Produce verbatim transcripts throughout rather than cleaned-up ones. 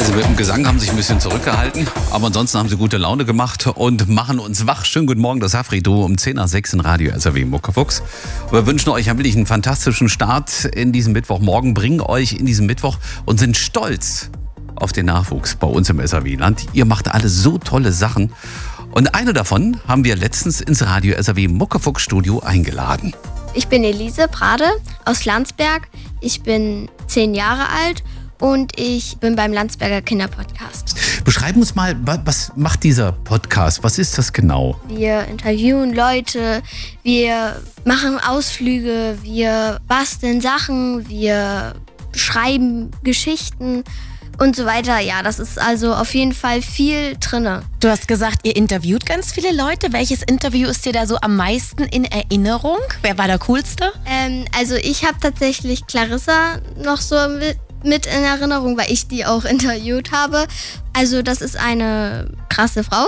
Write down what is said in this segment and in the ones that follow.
Also mit dem Gesang haben sie sich ein bisschen zurückgehalten, aber ansonsten haben sie gute Laune gemacht und machen uns wach. Schönen guten Morgen, das Hafri-Duo um zehn nach sechs in Radio S R W Muckefuchs. Wir wünschen euch ein wirklich einen fantastischen Start in diesem Mittwochmorgen, bringen euch in diesen Mittwoch und sind stolz auf den Nachwuchs bei uns im S R W-Land. Ihr macht alle so tolle Sachen und eine davon haben wir letztens ins Radio S R W Muckefuchs-Studio eingeladen. Ich bin Elise Prade aus Landsberg. Ich bin zehn Jahre alt. Und ich bin beim Landsberger Kinderpodcast. Beschreib uns mal, was macht dieser Podcast? Was ist das genau? Wir interviewen Leute, wir machen Ausflüge, wir basteln Sachen, wir schreiben Geschichten und so weiter. Ja, das ist also auf jeden Fall viel drinne. Du hast gesagt, ihr interviewt ganz viele Leute. Welches Interview ist dir da so am meisten in Erinnerung? Wer war der coolste? Ähm, also ich habe tatsächlich Clarissa noch so mit mit in Erinnerung, weil ich die auch interviewt habe. Also das ist eine krasse Frau,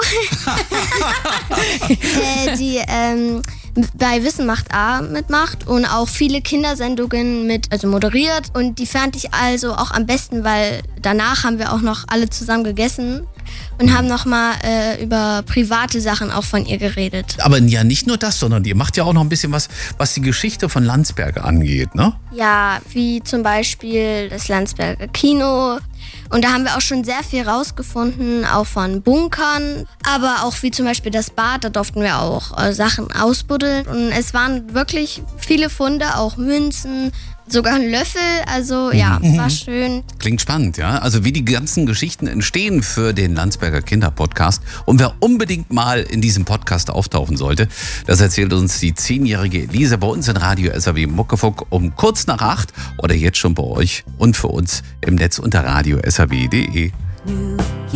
äh, die ähm, bei Wissen macht A mitmacht und auch viele Kindersendungen mit, also moderiert. Und die fand ich also auch am besten, weil danach haben wir auch noch alle zusammen gegessen und haben nochmal äh, über private Sachen auch von ihr geredet. Aber ja, nicht nur das, sondern ihr macht ja auch noch ein bisschen was, was die Geschichte von Landsberg angeht, ne? Ja, wie zum Beispiel das Landsberger Kino. Und da haben wir auch schon sehr viel rausgefunden, auch von Bunkern, aber auch wie zum Beispiel das Bad, da durften wir auch äh, Sachen ausbuddeln. Und es waren wirklich viele Funde, auch Münzen, sogar ein Löffel, also ja, mhm. war schön. Klingt spannend, ja. Also wie die ganzen Geschichten entstehen für den Landsberger Kinderpodcast. Und wer unbedingt mal in diesem Podcast auftauchen sollte, das erzählt uns die zehnjährige Elise bei uns in Radio S R W Muckefuck um kurz nach acht oder jetzt schon bei euch und für uns im Netz unter radio s r w punkt d e.